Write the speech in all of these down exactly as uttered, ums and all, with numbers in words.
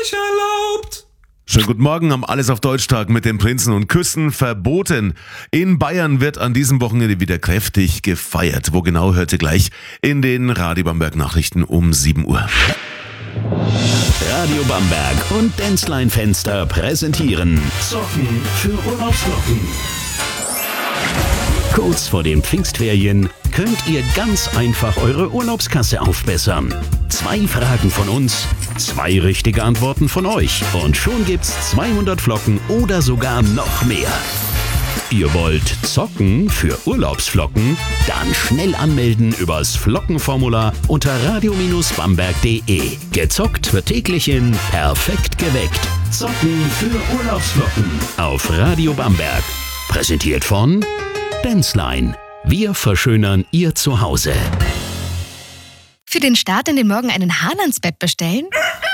nicht erlaubt. Schönen guten Morgen am Alles auf Deutsch-Tag mit den Prinzen und Küssen verboten. In Bayern wird an diesem Wochenende wieder kräftig gefeiert. Wo genau, hört ihr gleich in den Radio Bamberg Nachrichten um sieben Uhr. Radio Bamberg und Denzlein Fenster präsentieren Zocken für Urlaubsglocken. Kurz vor den Pfingstferien könnt ihr ganz einfach eure Urlaubskasse aufbessern. Zwei Fragen von uns, zwei richtige Antworten von euch und schon gibt's zweihundert Flocken oder sogar noch mehr. Ihr wollt zocken für Urlaubsflocken? Dann schnell anmelden übers Flockenformular unter radio Bamberg punkt de. Gezockt wird täglich in Perfekt geweckt. Zocken für Urlaubsflocken auf Radio Bamberg. Präsentiert von Denzlein. Wir verschönern Ihr Zuhause. Für den Start in den Morgen einen Hahn-Bett bestellen?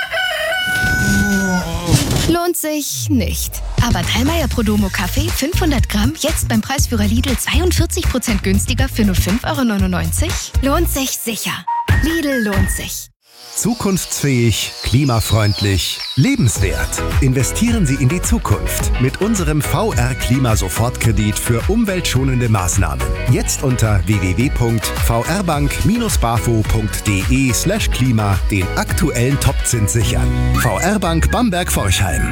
Lohnt sich nicht. Aber Dallmayr Prodomo Kaffee fünfhundert Gramm jetzt beim Preisführer Lidl zweiundvierzig Prozent günstiger für nur fünf Euro neunundneunzig? Lohnt sich sicher. Lidl lohnt sich. Zukunftsfähig, klimafreundlich, lebenswert. Investieren Sie in die Zukunft mit unserem V R-Klima-Sofortkredit für umweltschonende Maßnahmen. Jetzt unter w w w punkt v r bank bindestrich bafo punkt de slash klima den aktuellen Topzins sichern. V R Bank Bamberg-Forchheim.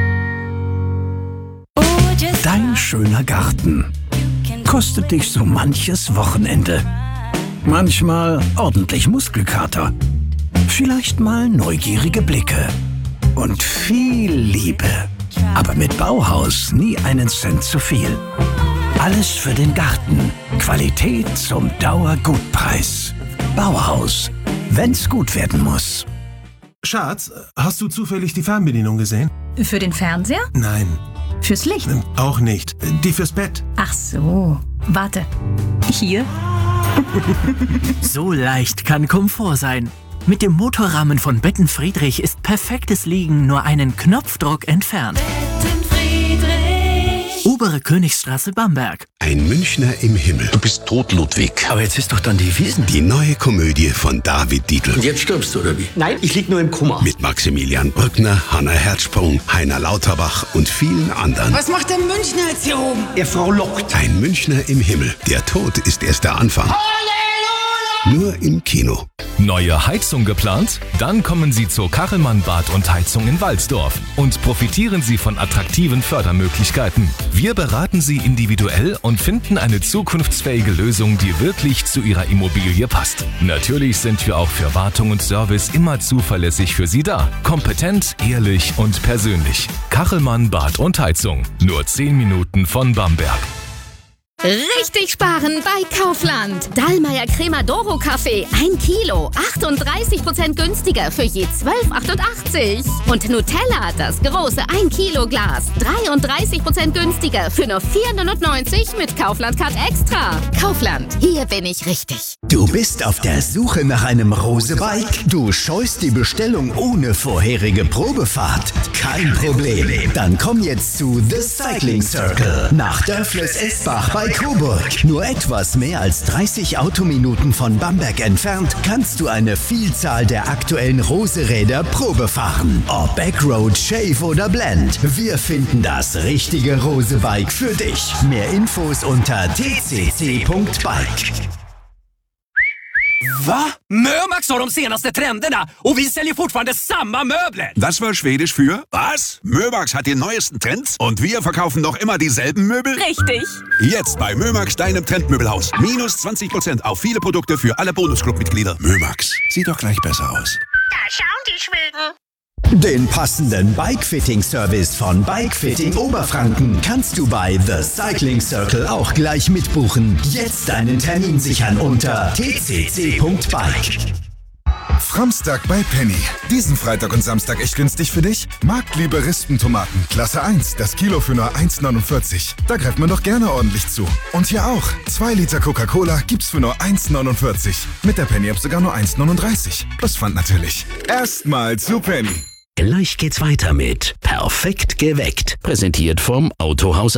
Dein schöner Garten kostet dich so manches Wochenende. Manchmal ordentlich Muskelkater. Vielleicht mal neugierige Blicke und viel Liebe. Aber mit Bauhaus nie einen Cent zu viel. Alles für den Garten. Qualität zum Dauergutpreis. Bauhaus. Wenn's gut werden muss. Schatz, hast du zufällig die Fernbedienung gesehen? Für den Fernseher? Nein. Fürs Licht? Auch nicht. Die fürs Bett. Ach so. Warte. Hier? So leicht kann Komfort sein. Mit dem Motorrahmen von Betten Friedrich ist perfektes Liegen nur einen Knopfdruck entfernt. Betten Friedrich. Obere Königstraße, Bamberg. Ein Münchner im Himmel. Du bist tot, Ludwig. Aber jetzt ist doch dann die Wiesn. Die neue Komödie von David Dietl. Und jetzt stirbst du, oder wie? Nein, ich lieg nur im Koma. Mit Maximilian Brückner, Hanna Herzsprung, Heiner Lauterbach und vielen anderen. Was macht der Münchner jetzt hier oben? Er Frau lockt. Ein Münchner im Himmel. Der Tod ist erst der Anfang. Halleluja! Nur im Kino. Neue Heizung geplant? Dann kommen Sie zur Kachelmann Bad und Heizung in Walsdorf und profitieren Sie von attraktiven Fördermöglichkeiten. Wir beraten Sie individuell und finden eine zukunftsfähige Lösung, die wirklich zu Ihrer Immobilie passt. Natürlich sind wir auch für Wartung und Service immer zuverlässig für Sie da. Kompetent, ehrlich und persönlich. Kachelmann Bad und Heizung. Nur zehn Minuten von Bamberg. Richtig sparen bei Kaufland. Dallmayr Cremadoro Kaffee, ein Kilo, achtunddreißig Prozent günstiger für je zwölf achtundachtzig. Und Nutella, das große ein Kilo Glas, dreiunddreißig Prozent günstiger für nur vier neunundneunzig mit Kaufland Card Extra. Kaufland, hier bin ich richtig. Du bist auf der Suche nach einem Rose-Bike? Du scheust die Bestellung ohne vorherige Probefahrt? Kein Problem. Dann komm jetzt zu The Cycling Circle nach Dörfles-Esbach bei Coburg. Nur etwas mehr als dreißig Autominuten von Bamberg entfernt kannst du eine Vielzahl der aktuellen Rose-Räder Probe fahren. Ob Backroad, Shave oder Blend. Wir finden das richtige Rose-Bike för dich. Mehr Infos unter t c c punkt bike. Va? Mömax har de senaste trenderna och vi säljer fortfarande samma möbler. Das war Schwedisch für was? Mömax hat die neuesten Trends und wir verkaufen noch immer dieselben Möbel? Richtig. Jetzt bei Mömax, deinem Trendmöbelhaus. Minus zwanzig Prozent auf viele Produkte für alle Bonusclub-Mitglieder. Mömax, sieht doch gleich besser aus. Da schauen die Schweden. Den passenden Bike-Fitting-Service von Bike-Fitting Oberfranken kannst du bei The Cycling Circle auch gleich mitbuchen. Jetzt deinen Termin sichern unter t c c punkt bike. Framstag bei Penny. Diesen Freitag und Samstag echt günstig für dich? Marktliebe Rispentomaten, Klasse eins, das Kilo für nur eins neunundvierzig. Da greift man doch gerne ordentlich zu. Und hier auch. zwei Liter Coca-Cola gibt's für nur eins neunundvierzig. Mit der Penny-App sogar nur eins neununddreißig. Plus Pfand natürlich. Erstmal zu Penny. Gleich geht's weiter mit Perfekt geweckt. Präsentiert vom Autohaus